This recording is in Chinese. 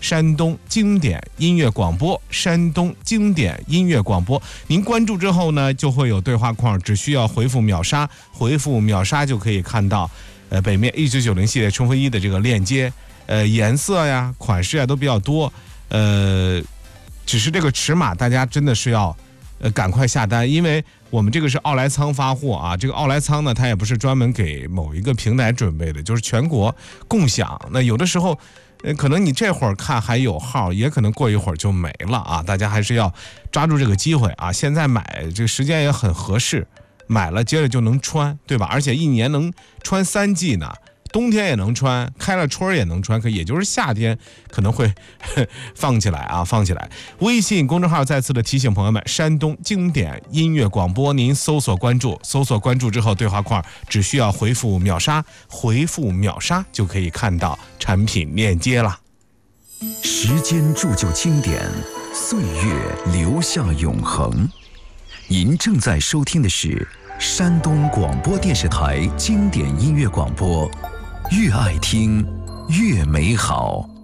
山东经典音乐广播，山东经典音乐广播。您关注之后呢，就会有对话框，只需要回复秒杀，回复秒杀就可以看到北面1990系列冲锋衣的这个链接。颜色呀、款式呀都比较多，只是这个尺码大家真的是要赶快下单，因为我们这个是奥莱仓发货啊。这个奥莱仓呢，它也不是专门给某一个平台准备的，就是全国共享。那有的时候可能你这会儿看还有号，也可能过一会儿就没了啊。大家还是要抓住这个机会啊！现在买这个时间也很合适，买了接着就能穿，对吧？而且一年能穿3季呢。冬天也能穿，开了春也能穿，可也就是夏天可能会放起来啊，放起来。微信公众号再次的提醒朋友们，山东经典音乐广播，您搜索关注之后，对话框只需要回复秒杀，回复秒杀就可以看到产品链接了。 时间铸就经典，岁月留下永恒。您正在收听的是山东广播电视台经典音乐广播，越爱听越美好。